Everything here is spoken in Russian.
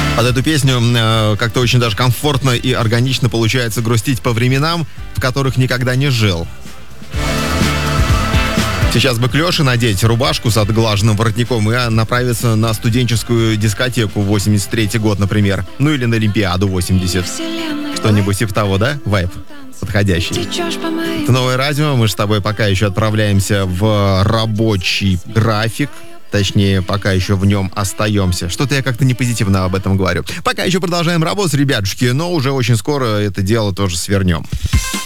Под эту песню как-то очень даже комфортно и органично получается грустить по временам, в которых никогда не жил. Сейчас бы к Лёше надеть рубашку с отглаженным воротником и направиться на студенческую дискотеку 83-й год, например. Ну или на Олимпиаду 80. Что-нибудь типа того, да? Вайб подходящий. Это новое радио. Мы же с тобой пока еще отправляемся в рабочий график. Точнее, пока еще в нем остаемся. Что-то я как-то не позитивно об этом говорю. Пока еще продолжаем работать, ребятушки, но уже очень скоро это дело тоже свернем.